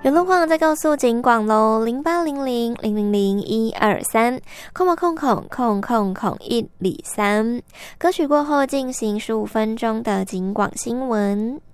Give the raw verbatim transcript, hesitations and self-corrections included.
有路况再告诉警广喽，零八零零零零零一二三，空毛空空空空空一里三。歌曲过后进行十五分钟的警广新闻。